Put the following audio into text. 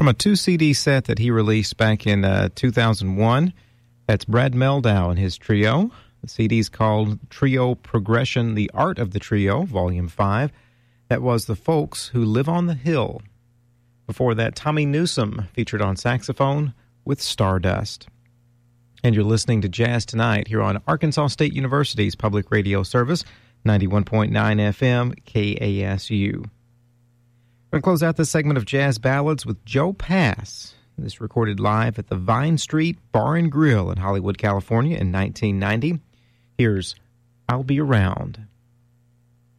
from a 2-CD set that he released back in 2001. That's Brad Mehldau and his trio. The CD's called Trio Progression, The Art of the Trio, Volume 5. That was The Folks Who Live on the Hill. Before that, Tommy Newsom featured on saxophone with Stardust. And you're listening to Jazz Tonight here on Arkansas State University's public radio service, 91.9 FM KASU. We're going to close out this segment of Jazz Ballads with Joe Pass. This recorded live at the Vine Street Bar and Grill in Hollywood, California in 1990. Here's I'll Be Around.